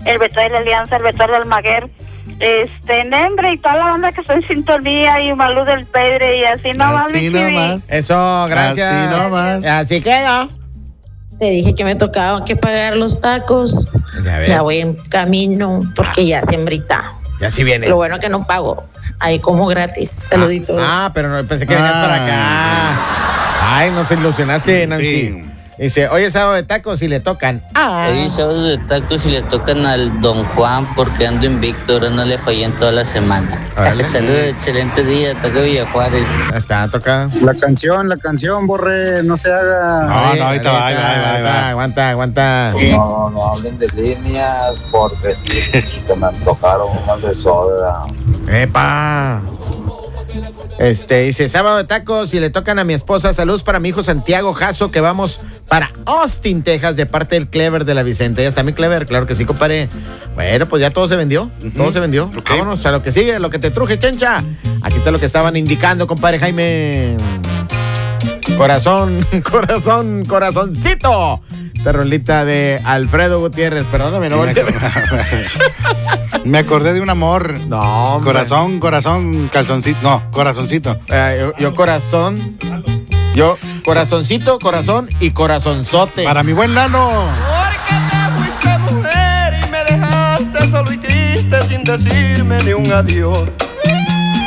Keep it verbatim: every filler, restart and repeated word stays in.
el Beto de la Alianza, el Beto de Almaguer, este, Nembre y toda la banda que está en sintonía, y Malú del Pedre, y así nomás. Así nomás. Eso, gracias. Así nomás. Así queda. Te dije que me tocaba que pagar los tacos. Ya ves. Ya voy en camino porque ya sembrita. Ya sí vienes. Lo bueno que no pago. Ahí como gratis. Saluditos. Ah, ah, pero no, pensé que venías Ah. para acá. Ay, nos ilusionaste, Nancy. Sí. Dice, hoy es sábado de tacos y le tocan. Ah. Hoy es sábado de tacos y le tocan al Don Juan porque ando invicto, ahora no le fallé en toda la semana. Órale. Saludos, excelente día, Taco Villajuárez. Ya está, toca. La canción, la canción, Borre, no se haga. No, A ver, no, ahorita va, ahí va, ahí va, ahí va. Aguanta, aguanta. No, no hablen de líneas porque se me antojaron unas de soda. ¡Epa! Este, dice, sábado de tacos y le tocan a mi esposa. Saludos para mi hijo Santiago Jasso, que vamos para Austin, Texas, de parte del Clever de la Vicente. Ya está mi Clever, claro que sí, compadre. Bueno, pues ya todo se vendió, todo se vendió. Okay. Vámonos a lo que sigue, lo que te truje, chencha. Aquí está lo que estaban indicando, compadre Jaime. Corazón, corazón, corazoncito. Esta rolita de Alfredo Gutiérrez, perdóname, no volteé. Me acordé de un amor. No, hombre. Corazón, corazón, calzoncito. No, corazoncito. Eh, yo, yo corazón, yo corazoncito, corazón y corazonzote. Para mi buen Lalo. Porque te fuiste mujer y me dejaste solo y triste sin decirme ni un adiós.